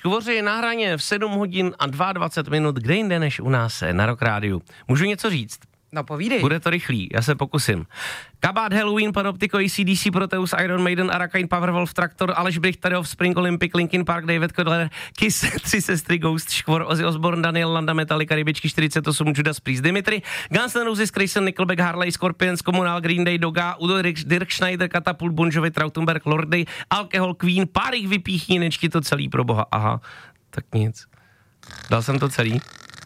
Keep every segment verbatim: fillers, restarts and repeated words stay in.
Škvoři na hraně v sedm hodin a dvacet dva minut, kde jinde než u nás na Rock Rádiu. Můžu něco říct? No povídej. Bude to rychlý, já se pokusím. Kabát, Halloween, Panoptico, A C D C, Proteus, Iron Maiden, Arakain, Powerwolf, Traktor, Aleš Brych, Tadeov, Spring, Olympic, Linkin Park, David Kodler, Kiss, Tři sestry, Ghost, Škvor, Ozzy Osbourne, Daniel Landa, Metallica, Rybičky čtyřicet osm, Judas Priest, Dimitri, Guns N' Roses, Grayson, Nickelback, Harley, Scorpions, Communal, Green Day, Doga, Udo, Dirk Schneider, Katapult, Bon Jovi, Trautenberg, Lordy, Alkohol, Queen, pár jich vypíchní, nečti to celý pro boha. Aha, tak nic. Dal jsem to celý.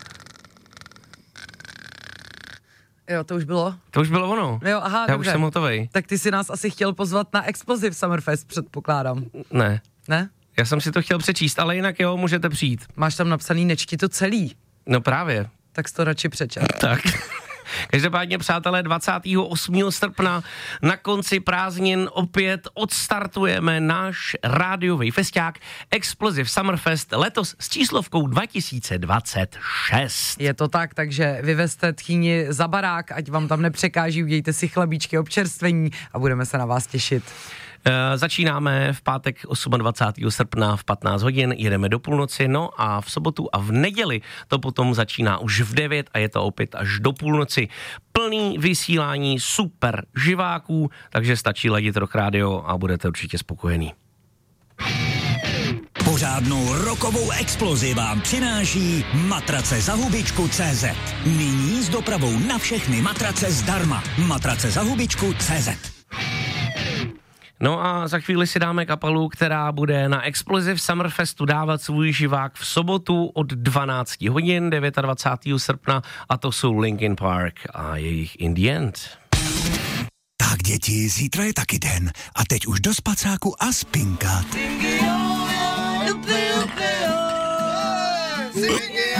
Jo, to už bylo? To už bylo ono. Jo, aha, Já dobře. už jsem hotovej. Tak ty si nás asi chtěl pozvat na Explosive Summerfest, předpokládám. Ne. Ne? Já jsem si to chtěl přečíst, ale jinak jo, můžete přijít. Máš tam napsaný nečti to celý. No právě. Tak jsi to radši přečet. Tak. Každopádně, přátelé, dvacátého osmého srpna na konci prázdnin opět odstartujeme náš rádiový festiák Explosive Summerfest letos s číslovkou dva tisíce dvacet šest. Je to tak, takže vyvezte tchýni za barák, ať vám tam nepřekáží, udějte si občerstvení a budeme se na vás těšit. E, začínáme v pátek dvacátého osmého srpna v patnáct hodin, jedeme do půlnoci, no a v sobotu a v neděli to potom začíná už v devět a je to opět až do půlnoci. Plný vysílání super živáků, takže stačí ladit Rock Radio a budete určitě spokojení. Pořádnou rokovou explozi vám přináší matrace za hubičku tečka cé zet. Nyní s dopravou na všechny matrace zdarma. Matrace za hubičku tečka cé zet. No a za chvíli si dáme kapelu, která bude na Explosive Summerfestu dávat svůj živák v sobotu od dvanáct hodin dvacátého devátého srpna a to jsou Linkin Park a jejich In the End. Tak děti, zítra je taky den a teď už do spacáku a spinkat.